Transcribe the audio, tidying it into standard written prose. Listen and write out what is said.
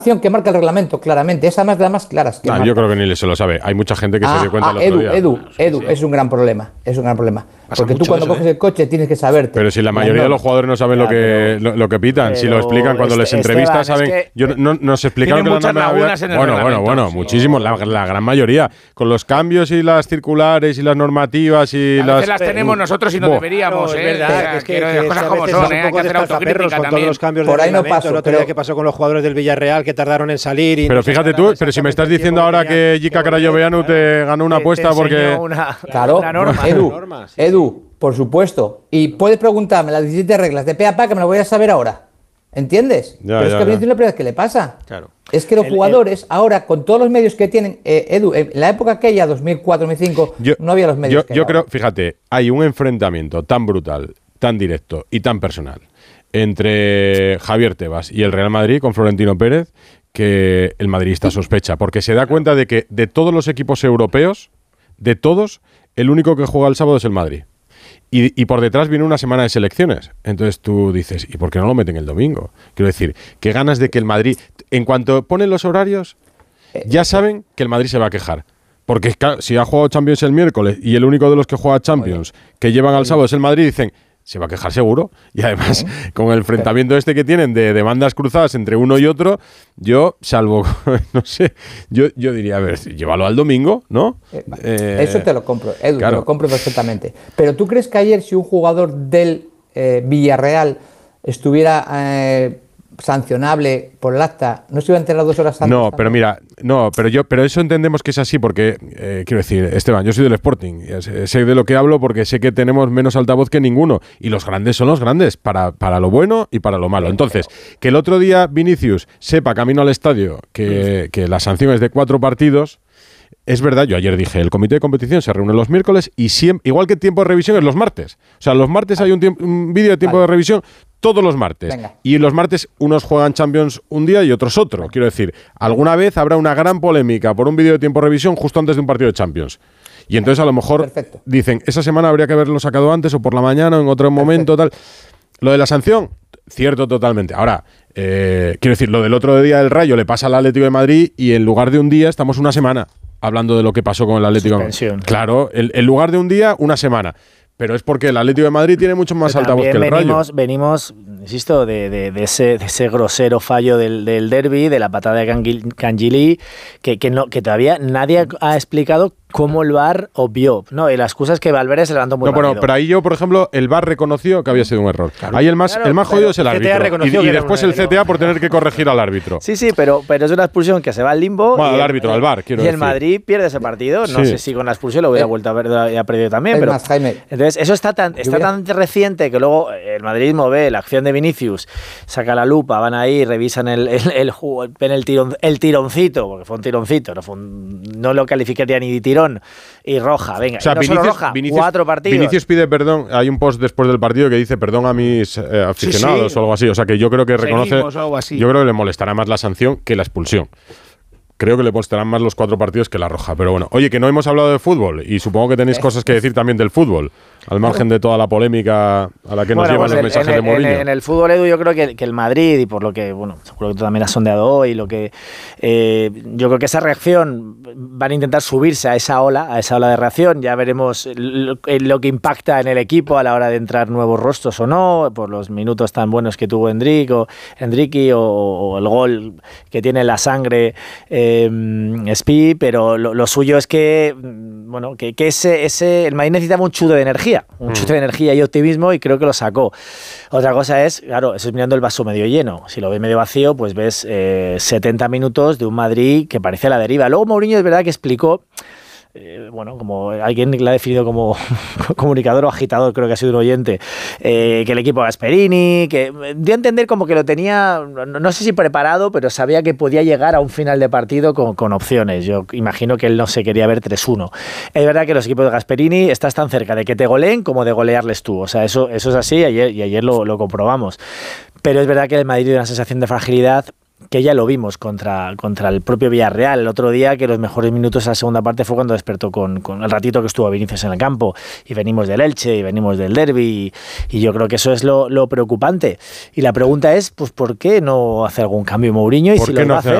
que marca el reglamento claramente, esa más de las más claras que yo creo que ni se lo sabe. Hay mucha gente que se dio cuenta el otro día. Edu, es un gran problema, porque tú cuando coges el coche tienes que saberte. Pero si la mayoría de los jugadores no saben lo que pitan, si lo explican cuando les entrevistas, saben. Nos explicaron que muchas lagunas en el reglamento. Bueno, muchísimo, la gran mayoría. Con los cambios y las circulares y las normativas y a veces las tenemos nosotros y no deberíamos, es verdad, es que las cosas como son, hay que hacer autocrítica con todos los cambios de reglamento. El otro día que pasó con los jugadores del Villarreal que tardaron en salir. Y pero fíjate tú, pero si me estás diciendo ahora que Jika Crayoveanu te ganó una apuesta porque... Claro, Edu, por supuesto. Y puedes preguntarme las 17 reglas de pe a pa que me lo voy a saber ahora. ¿Entiendes? Pero es que a Vinicius la primera vez que le pasa. Claro. Es que los jugadores ahora, con todos los medios que tienen, Edu, en la época aquella, 2004-2005, no había los medios yo creo, fíjate, hay un enfrentamiento tan brutal, tan directo y tan personal entre Javier Tebas y el Real Madrid con Florentino Pérez, que el madridista sospecha, porque se da cuenta de que de todos los equipos europeos, de todos, el único que juega el sábado es el Madrid. Y por detrás viene una semana de selecciones. Entonces tú dices, ¿y por qué no lo meten el domingo? Quiero decir, qué ganas de que el Madrid, en cuanto ponen los horarios, ya saben que el Madrid se va a quejar. Porque si ha jugado Champions el miércoles y el único de los que juega Champions que llevan al sábado es el Madrid, dicen... se va a quejar seguro. Y además, con el enfrentamiento que tienen de demandas cruzadas entre uno y otro, yo, salvo, no sé, yo diría, a ver, llévalo al domingo, ¿no? Eso te lo compro, Edu, claro. Te lo compro perfectamente. Pero ¿tú crees que ayer si un jugador del Villarreal estuviera sancionable por el acta, no se iba a enterar 2 horas antes? No, pero mira, pero eso entendemos que es así porque, quiero decir, Esteban, yo soy del Sporting, sé de lo que hablo porque sé que tenemos menos altavoz que ninguno, y los grandes son los grandes, para lo bueno y para lo malo. Entonces, que el otro día Vinicius sepa camino al estadio que la sanción es de 4 partidos, es verdad, yo ayer dije, el comité de competición se reúne los miércoles y siempre, igual que tiempo de revisión es los martes. O sea, los martes hay un vídeo de tiempo de revisión todos los martes. Venga. Y los martes unos juegan Champions un día y otros otro. Quiero decir, alguna vez habrá una gran polémica por un vídeo de tiempo de revisión justo antes de un partido de Champions. Y entonces a lo mejor dicen, esa semana habría que haberlo sacado antes o por la mañana o en otro momento, tal. Lo de la sanción, cierto totalmente. Ahora, quiero decir, lo del otro día del Rayo le pasa al Atlético de Madrid y en lugar de un día estamos una semana hablando de lo que pasó con el Atlético. Suspensión. Claro, en lugar de un día, una semana. Pero es porque el Atlético de Madrid tiene mucho más altavoz que el Rayo. Venimos, insisto, de ese grosero fallo del derbi, de la patada de Cangilí, que todavía nadie ha explicado cómo el VAR obvió. No, y la excusa es que Valverde se levantó muy rápido. Pero ahí por ejemplo, el VAR reconoció que había sido un error. Claro. Ahí el más jodido es el árbitro. Y después el CTA por tener que corregir al árbitro. Sí, pero es una expulsión que se va al limbo. Bueno, al árbitro, al VAR, quiero decir. Y el Madrid pierde ese partido. No sé si con la expulsión lo hubiera vuelto a ver y ha perdido también. Pero más, Jaime. Entonces, eso está tan reciente que luego el madridismo ve la acción de Vinicius, saca la lupa, van ahí, revisan ven el tironcito, porque fue un tironcito, no lo calificaría ni de tirón. Y roja, venga. O sea, no solo roja, 4 partidos. Vinicius pide perdón. Hay un post después del partido que dice perdón a mis aficionados o algo así. O sea, que yo creo que reconoce. Yo creo que le molestará más la sanción que la expulsión. Creo que le molestarán más los 4 partidos que la roja. Pero bueno, oye, que no hemos hablado de fútbol y supongo que tenéis cosas que decir también del fútbol, al margen de toda la polémica a la que nos llevan los mensajes de Mourinho. En el fútbol, Edu, yo creo que el Madrid, y por lo que, seguro que tú también has sondeado hoy, yo creo que esa reacción van a intentar subirse a esa ola de reacción. Ya veremos lo que impacta en el equipo a la hora de entrar nuevos rostros o no, por los minutos tan buenos que tuvo Endricky o el gol que tiene en la sangre Spi, pero lo suyo es que el Madrid necesitaba un chute de energía, y optimismo, y creo que lo sacó. Otra cosa es, claro, eso es mirando el vaso medio lleno. Si lo ves medio vacío, pues ves 70 minutos de un Madrid que parece a la deriva. Luego Mourinho es verdad que explicó, como alguien le ha definido como comunicador o agitador, creo que ha sido un oyente, que el equipo Gasperini, que dio a entender como que lo tenía, no sé si preparado, pero sabía que podía llegar a un final de partido con opciones. Yo imagino que él no se quería ver 3-1. Es verdad que los equipos de Gasperini estás tan cerca de que te goleen como de golearles tú. O sea, eso es así, y ayer lo comprobamos. Pero es verdad que el Madrid tiene una sensación de fragilidad que ya lo vimos contra el propio Villarreal el otro día, que los mejores minutos de la segunda parte fue cuando despertó con el ratito que estuvo Vinicius en el campo, y venimos del Elche y venimos del derbi, y yo creo que eso es lo preocupante. Y la pregunta es, pues ¿por qué no hace algún cambio Mourinho? Y si lo va a hacer,